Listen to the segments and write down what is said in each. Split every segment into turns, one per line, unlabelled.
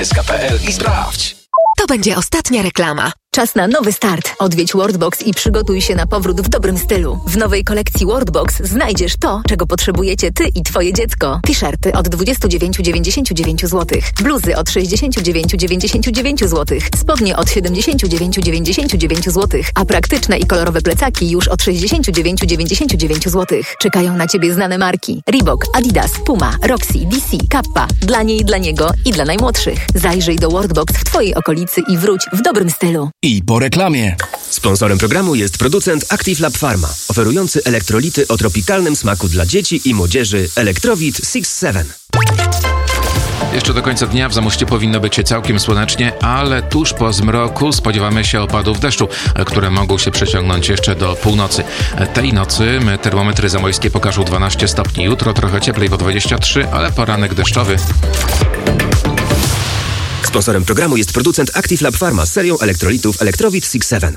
SK.pl i sprawdź.
To będzie ostatnia reklama. Czas na nowy start. Odwiedź Worldbox i przygotuj się na powrót w dobrym stylu. W nowej kolekcji Worldbox znajdziesz to, czego potrzebujecie ty i twoje dziecko. T-shirty od 29,99 zł. Bluzy od 69,99 zł. Spodnie od 79,99 zł. A praktyczne i kolorowe plecaki już od 69,99 zł. Czekają na ciebie znane marki. Reebok, Adidas, Puma, Roxy, DC, Kappa. Dla niej, dla niego i dla najmłodszych. Zajrzyj do Worldbox w twojej okolicy i wróć w dobrym stylu.
I po reklamie.
Sponsorem programu jest producent Active Lab Pharma, oferujący elektrolity o tropikalnym smaku dla dzieci i młodzieży Electrowit 6-7.
Jeszcze do końca dnia w Zamoście powinno być całkiem słonecznie, ale tuż po zmroku spodziewamy się opadów deszczu, które mogą się przeciągnąć jeszcze do północy. Tej nocy termometry zamojskie pokażą 12 stopni. Jutro trochę cieplej, bo 23, ale poranek deszczowy.
Sponsorem programu jest producent Active Lab Pharma z serią elektrolitów Electrowit 6-7.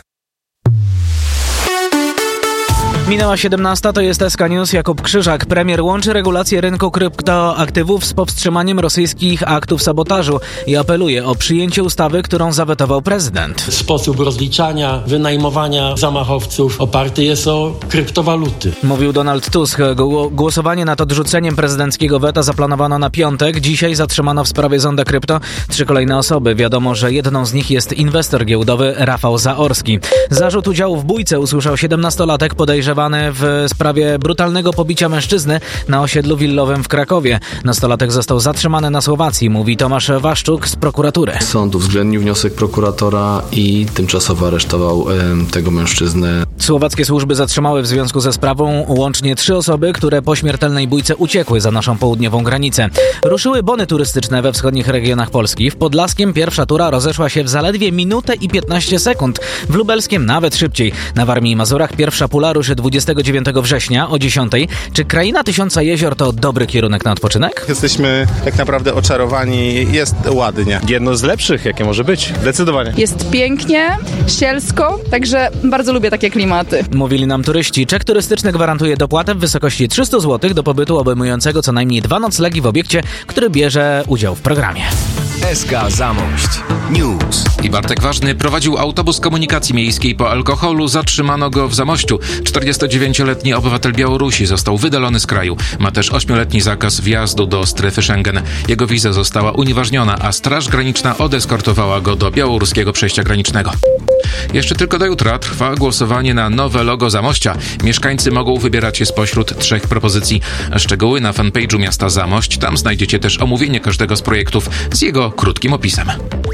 Minęła 17, to jest SK News. Jakub Krzyżak. Premier łączy regulacje rynku kryptoaktywów z powstrzymaniem rosyjskich aktów sabotażu i apeluje o przyjęcie ustawy, którą zawetował prezydent.
Sposób rozliczania, wynajmowania zamachowców oparty jest o kryptowaluty.
Mówił Donald Tusk. Głosowanie nad odrzuceniem prezydenckiego weta zaplanowano na piątek. Dzisiaj zatrzymano w sprawie Zonda Krypto 3 kolejne osoby. Wiadomo, że jedną z nich jest inwestor giełdowy Rafał Zaorski. Zarzut udziału w bójce usłyszał 17-latek podejrzewany w sprawie brutalnego pobicia mężczyzny na osiedlu willowym w Krakowie. Nastolatek został zatrzymany na Słowacji, mówi Tomasz Waszczuk z prokuratury.
Sąd uwzględnił wniosek prokuratora i tymczasowo aresztował tego mężczyznę.
Słowackie służby zatrzymały w związku ze sprawą łącznie 3 osoby, które po śmiertelnej bójce uciekły za naszą południową granicę. Ruszyły bony turystyczne we wschodnich regionach Polski. W Podlaskiem pierwsza tura rozeszła się w zaledwie minutę i 15 sekund. W Lubelskiem nawet szybciej. Na Warmii i Mazurach pierwsza pula ruszy 29 września o 10. Czy Kraina Tysiąca Jezior to dobry kierunek na odpoczynek?
Jesteśmy tak naprawdę oczarowani. Jest ładnie.
Jedno z lepszych, jakie może być. Zdecydowanie.
Jest pięknie, sielsko, także bardzo lubię takie klimaty.
Mówili nam turyści. Czek turystyczny gwarantuje dopłatę w wysokości 300 zł do pobytu obejmującego co najmniej 2 noclegi w obiekcie, który bierze udział w programie.
SK Zamość News.
I Bartek Ważny prowadził autobus komunikacji miejskiej po alkoholu. Zatrzymano go w Zamościu. 49-letni obywatel Białorusi został wydalony z kraju. Ma też 8-letni zakaz wjazdu do strefy Schengen. Jego wiza została unieważniona, a Straż Graniczna odeskortowała go do białoruskiego przejścia granicznego. Jeszcze tylko do jutra trwa głosowanie na nowe logo Zamościa. Mieszkańcy mogą wybierać się spośród 3 propozycji. Szczegóły na fanpage'u miasta Zamość. Tam znajdziecie też omówienie każdego z projektów z jego krótkim opisem.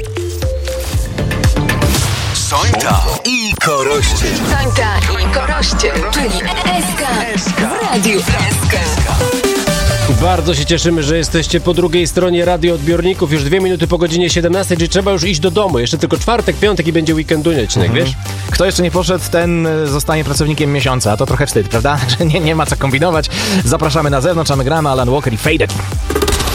Sońta i Koroście.
Sońta i Koroście, czyli SK w Radiu SK.
Bardzo się cieszymy, że jesteście po drugiej stronie radioodbiorników. Już 2 minuty po godzinie 17, czyli trzeba już iść do domu. Jeszcze tylko czwartek, piątek i będzie weekendunie, wiesz?
Kto jeszcze nie poszedł, ten zostanie pracownikiem miesiąca. To trochę wstyd, prawda? Że nie ma co kombinować. Zapraszamy na zewnątrz, a my gramy Alan Walker i Faded.